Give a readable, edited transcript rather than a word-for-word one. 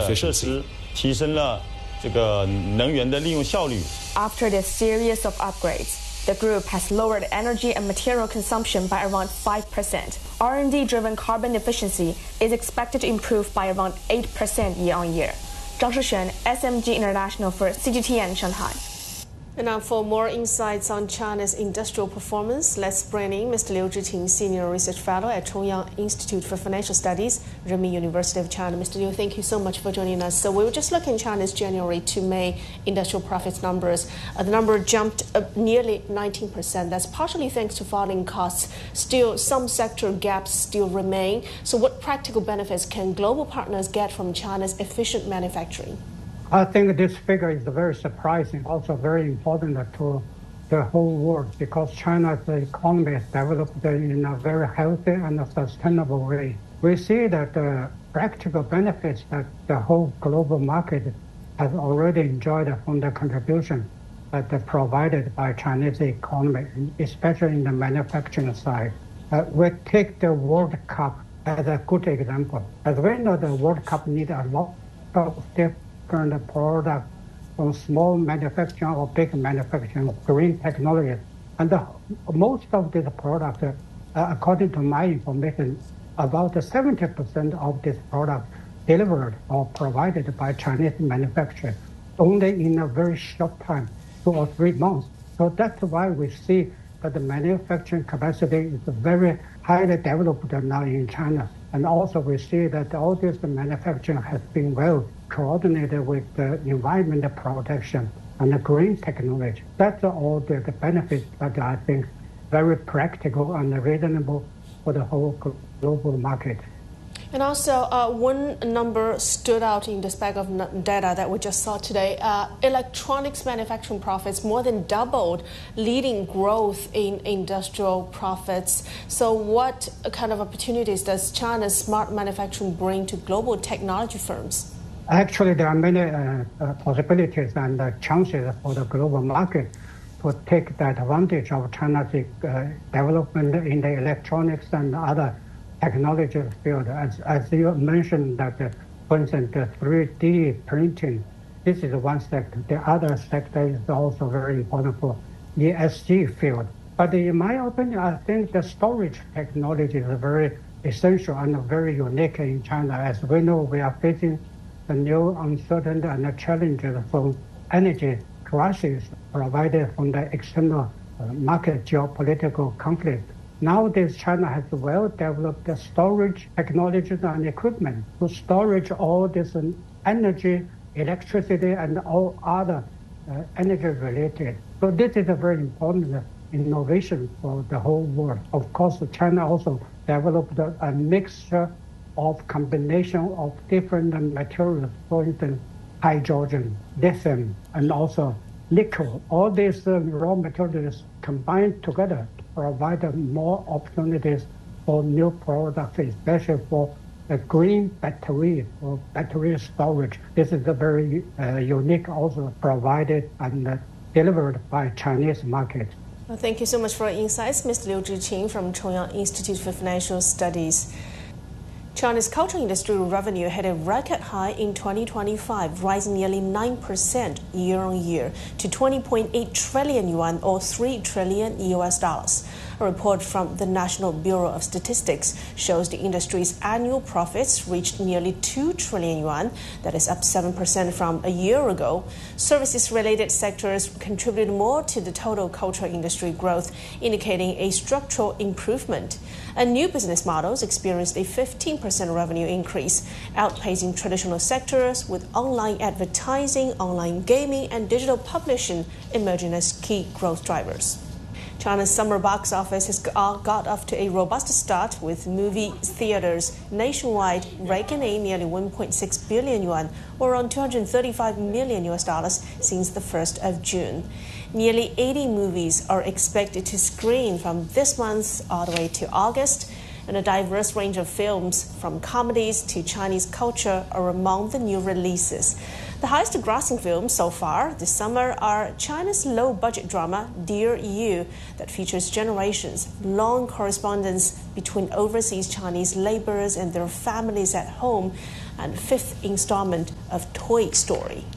的设施，提升了这个能源的利用效率。 After this series of upgrades, the group has lowered energy and material consumption by around 5%. R&D-driven carbon efficiency is expected to improve by around 8% year-on-year. 张世璇, SMG International for CGTN Shanghai. And now for more insights on China's industrial performance, let's bring in Mr. Liu Zhiqing, Senior Research Fellow at Chongyang Institute for Financial Studies, Renmin University of China. Mr. Liu, thank you so much for joining us. So we were just looking at China's January to May industrial profits numbers. The number jumped nearly 19%. That's partially thanks to falling costs. Still, some sector gaps still remain. So what practical benefits can global partners get from China's efficient manufacturing? I think this figure is very surprising, also very important to the whole world, because China's economy is developed in a very healthy and sustainable way. We see that the practical benefits that the whole global market has already enjoyed from the contribution that provided by Chinese economy, especially in the manufacturing side. We take the World Cup as a good example. As we know, the World Cup needs a lot of different products from small manufacturing or big manufacturing, green technology. And most of these products, according to my information, about 70% of these products delivered or provided by Chinese manufacturers only in a very short time, 2 or 3 months. So that's why we see that the manufacturing capacity is very highly developed now in China. And also we see that all this manufacturing has been well coordinated with the environmental protection and the green technology. That's all the benefits that I think very practical and reasonable for the whole global market. And also, one number stood out in this bag of data that we just saw today. Electronics manufacturing profits more than doubled, leading growth in industrial profits. So what kind of opportunities does China's smart manufacturing bring to global technology firms? Actually, there are many possibilities and chances for the global market to take the advantage of China's development in the electronics and other technology field. As you mentioned that, for instance, the 3D printing, this is one sector. The other sector is also very important for the ESG field. But in my opinion, I think the storage technology is very essential and very unique in China. As we know, we are facing the new uncertainty and challenges from energy crisis provided from the external market geopolitical conflict. Nowadays, China has well-developed storage technologies and equipment to storage all this energy, electricity, and all other energy-related. So this is a very important innovation for the whole world. Of course, China also developed a mixture of combination of different materials, for instance, hydrogen, lithium, and also nickel. All these raw materials combined together provide more opportunities for new products, especially for the green battery or battery storage. This is a very unique, also provided and delivered by Chinese market. Well, thank you so much for your insights, Mr. Liu Zhiqing from Chongyang Institute for Financial Studies. China's culture industry revenue hit a record high in 2025, rising nearly 9% year-on-year to 20.8 trillion yuan or $3 trillion. A report from the National Bureau of Statistics shows the industry's annual profits reached nearly 2 trillion yuan. That is up 7% from a year ago. Services-related sectors contributed more to the total cultural industry growth, indicating a structural improvement. And new business models experienced a 15% revenue increase, outpacing traditional sectors, with online advertising, online gaming, and digital publishing emerging as key growth drivers. China's summer box office has got off to a robust start, with movie theaters nationwide raking in nearly 1.6 billion yuan, or around $235 million since the 1st of June. Nearly 80 movies are expected to screen from this month all the way to August, and a diverse range of films, from comedies to Chinese culture, are among the new releases. The highest grossing films so far this summer are China's low-budget drama Dear You, that features generations' long correspondence between overseas Chinese laborers and their families at home, and fifth installment of Toy Story.